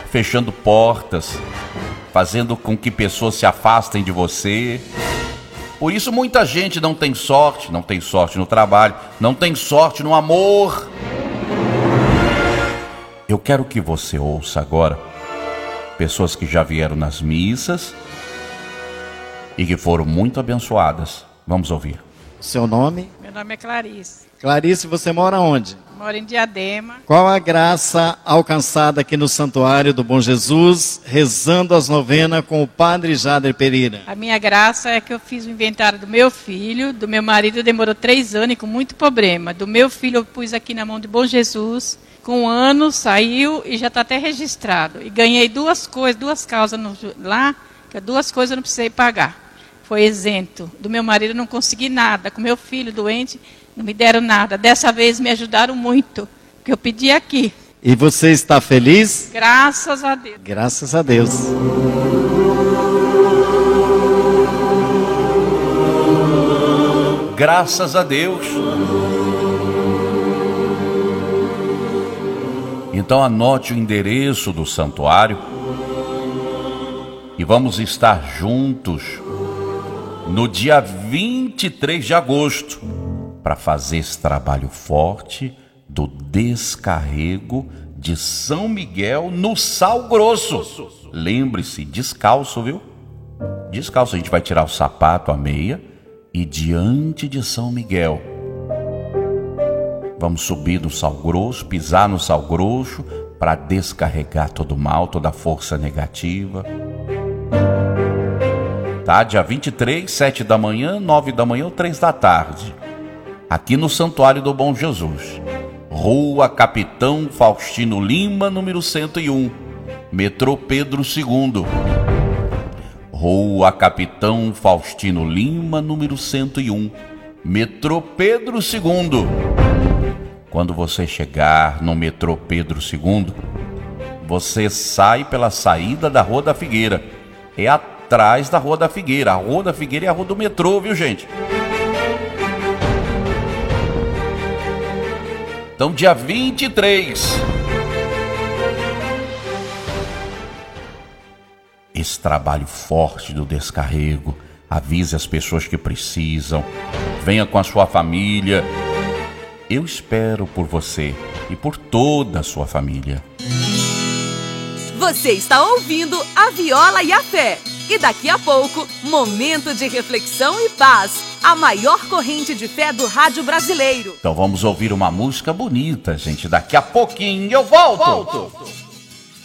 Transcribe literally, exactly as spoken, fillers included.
fechando portas, fazendo com que pessoas se afastem de você. Por isso muita gente não tem sorte, não tem sorte no trabalho, não tem sorte no amor. Eu quero que você ouça agora pessoas que já vieram nas missas e que foram muito abençoadas. Vamos ouvir. Seu nome? Meu nome é Clarice. Clarice, você mora onde? Moro em Diadema. Qual a graça alcançada aqui no Santuário do Bom Jesus, rezando as novenas com o Padre Jader Pereira? A minha graça é que eu fiz o inventário do meu filho, do meu marido demorou três anos e com muito problema. Do meu filho eu pus aqui na mão de Bom Jesus, com um ano saiu e já está até registrado. E ganhei duas coisas, duas causas no, lá, que duas coisas eu não precisei pagar. Foi isento. Do meu marido eu não consegui nada. Com meu filho doente, não me deram nada. Dessa vez me ajudaram muito, porque eu pedi aqui. E você está feliz? Graças a Deus. Graças a Deus. Graças a Deus. Então anote o endereço do santuário e vamos estar juntos no dia vinte e três de agosto para fazer esse trabalho forte do descarrego de São Miguel no Sal Grosso. Lembre-se, descalço, viu? Descalço, a gente vai tirar o sapato, a meia e diante de São Miguel vamos subir no Sal Grosso, pisar no Sal Grosso para descarregar todo o mal, toda a força negativa. Tá? Dia vinte e três, sete da manhã, nove da manhã ou três da tarde. Aqui no Santuário do Bom Jesus. Rua Capitão Faustino Lima, número cento e um. Metrô Pedro segundo. Rua Capitão Faustino Lima, número cento e um. Metrô Pedro segundo. Quando você chegar no metrô Pedro segundo, você sai pela saída da Rua da Figueira. É atrás da Rua da Figueira. A Rua da Figueira é a rua do metrô, viu, gente? Então, dia vinte e três. Esse trabalho forte do descarrego. Avise as pessoas que precisam. Venha com a sua família. Eu espero por você e por toda a sua família. Você está ouvindo a Viola e a Fé. E daqui a pouco, momento de reflexão e paz. A maior corrente de fé do rádio brasileiro. Então vamos ouvir uma música bonita, gente. Daqui a pouquinho eu volto. volto.